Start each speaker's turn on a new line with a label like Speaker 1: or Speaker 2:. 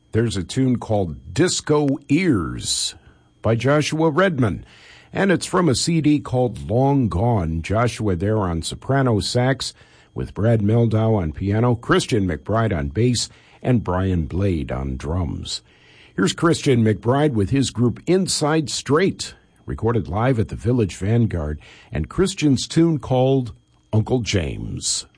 Speaker 1: There's a tune called Disco Ears by Joshua Redman, and it's from a CD called Long Gone. Joshua there on soprano sax with Brad Mehldau on piano, Christian McBride on bass, and Brian Blade on drums. Here's Christian McBride with his group Inside Straight, recorded live at the Village Vanguard, and Christian's tune called Uncle James.